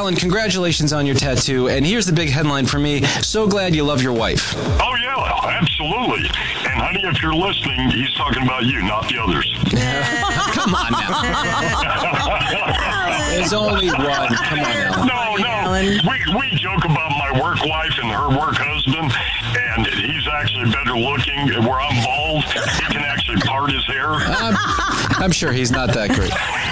Alan, congratulations on your tattoo. And here's the big headline for me. So glad you love your wife. Oh, yeah, absolutely. And, honey, if you're listening, he's talking about you, not the others. Come on now. There's only one. Come on, Alan. No. We joke about my work wife and her work husband, and he's actually better looking. Where I'm bald, he can actually part his hair. I'm sure he's not that great.